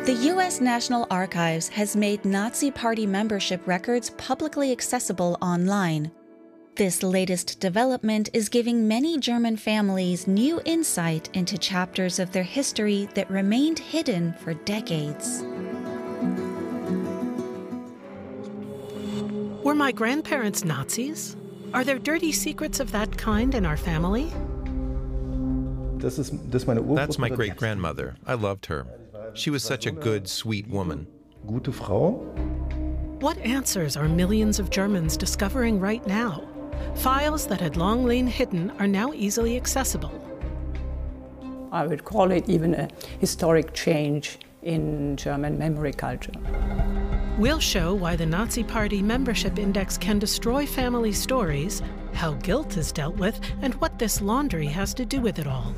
The U.S. National Archives has made Nazi Party membership records publicly accessible online. This latest development is giving many German families new insight into chapters of their history that remained hidden for decades. Were my grandparents Nazis? Are there dirty secrets of that kind in our family? That's my great-grandmother. I loved her. She was such a good, sweet woman. Gute Frau. What answers are millions of Germans discovering right now? Files that had long lain hidden are now easily accessible. I would call it even a historic change in German memory culture. We'll show why the Nazi Party membership index can destroy family stories, how guilt is dealt with, and what this laundry has to do with it all.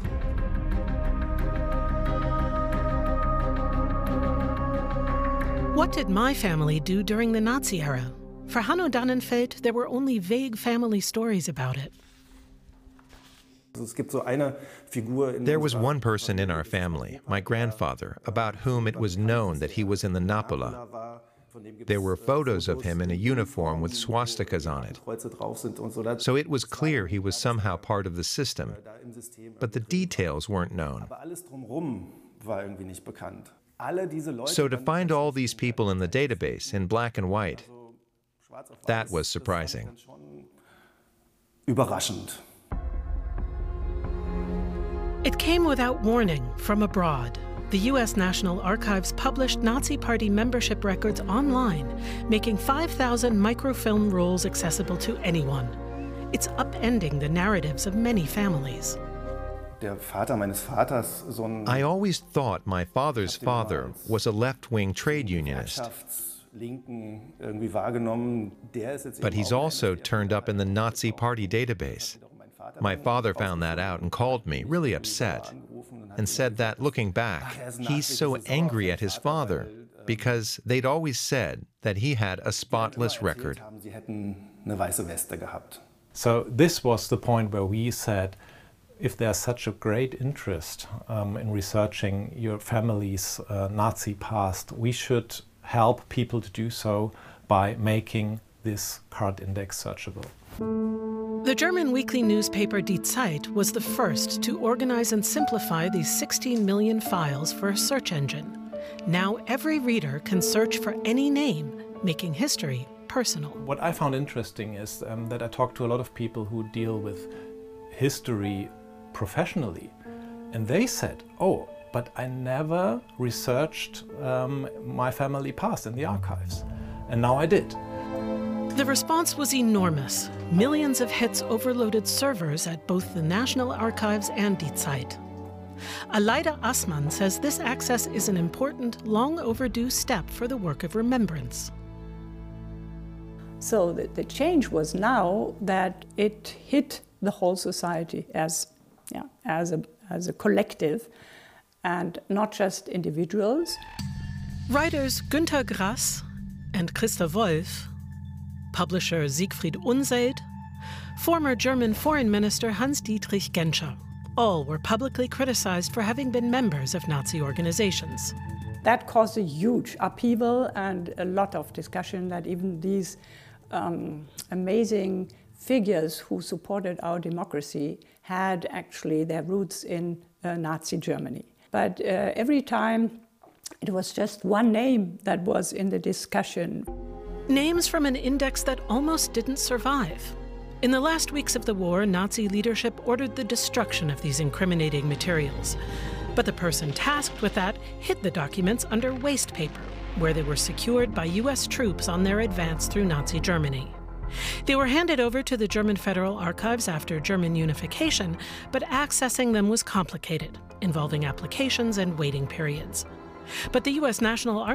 What did my family do during the Nazi era? For Hanno Dannenfeld, there were only vague family stories about it. There was one person in our family, my grandfather, about whom it was known that he was in the Napola. There were photos of him in a uniform with swastikas on it. So it was clear he was somehow part of the system, but the details weren't known. So to find all these people in the database in black and white, that was surprising. It came without warning from abroad. The U.S. National Archives published Nazi Party membership records online, making 5,000 microfilm rolls accessible to anyone. It's upending the narratives of many families. I always thought my father's father was a left-wing trade unionist. But he's also turned up in the Nazi Party database. My father found that out and called me, really upset, and said that, looking back, he's so angry at his father because they'd always said that he had a spotless record. So this was the point where we said, if there's such a great interest in researching your family's Nazi past, we should help people to do so by making this card index searchable. The German weekly newspaper Die Zeit was the first to organize and simplify these 16 million files for a search engine. Now every reader can search for any name, making history personal. What I found interesting is that I talked to a lot of people who deal with history professionally, and they said, oh, but I never researched my family past in the archives, and now I did. The response was enormous. Millions of hits overloaded servers at both the National Archives and Die Zeit. Aleida Assmann says this access is an important, long overdue step for the work of remembrance. So the change was now that it hit the whole society as a collective and not just individuals. Writers Günter Grass and Christa Wolf, publisher Siegfried Unseld, former German Foreign Minister Hans-Dietrich Genscher, all were publicly criticized for having been members of Nazi organizations. That caused a huge upheaval and a lot of discussion that even these amazing figures who supported our democracy had actually their roots in Nazi Germany. But every time it was just one name that was in the discussion. Names from an index that almost didn't survive. In the last weeks of the war, Nazi leadership ordered the destruction of these incriminating materials. But the person tasked with that hid the documents under waste paper, where they were secured by US troops on their advance through Nazi Germany. They were handed over to the German Federal Archives after German unification, but accessing them was complicated, involving applications and waiting periods. But the U.S. National Archives